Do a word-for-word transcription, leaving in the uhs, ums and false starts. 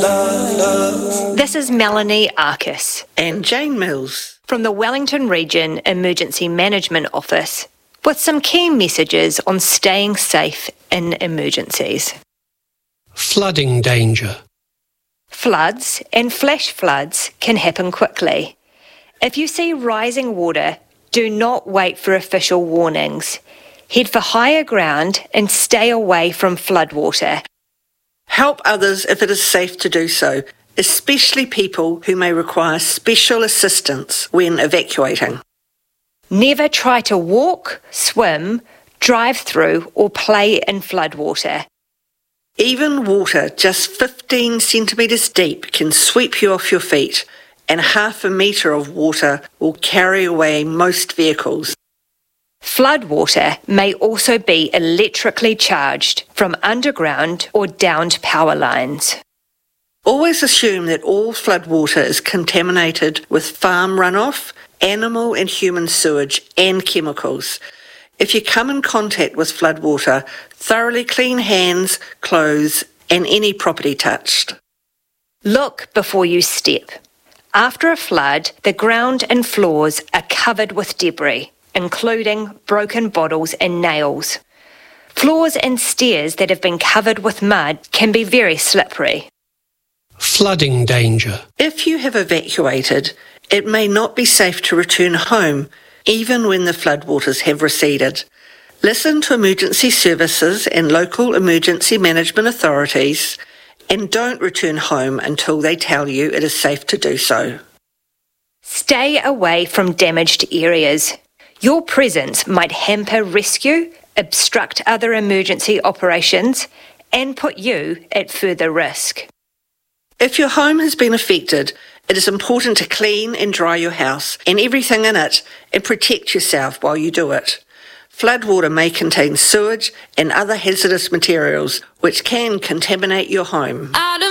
This is Melanie Arcus and Jane Mills from the Wellington Region Emergency Management Office with some key messages on staying safe in emergencies. Flooding danger. Floods and flash floods can happen quickly. If you see rising water, do not wait for official warnings. Head for higher ground and stay away from floodwater. Help others if it is safe to do so, especially people who may require special assistance when evacuating. Never try to walk, swim, drive through or play in floodwater. Even water just fifteen centimetres deep can sweep you off your feet, and half a metre of water will carry away most vehicles. Floodwater may also be electrically charged from underground or downed power lines. Always assume that all floodwater is contaminated with farm runoff, animal and human sewage and chemicals. If you come in contact with floodwater, thoroughly clean hands, clothes and any property touched. Look before you step. After a flood, the ground and floors are covered with debris, including broken bottles and nails. Floors and stairs that have been covered with mud can be very slippery. Flooding danger. If you have evacuated, it may not be safe to return home, even when the floodwaters have receded. Listen to emergency services and local emergency management authorities, and don't return home until they tell you it is safe to do so. Stay away from damaged areas. Your presence might hamper rescue, obstruct other emergency operations, and put you at further risk. If your home has been affected, it is important to clean and dry your house and everything in it and protect yourself while you do it. Floodwater may contain sewage and other hazardous materials which can contaminate your home.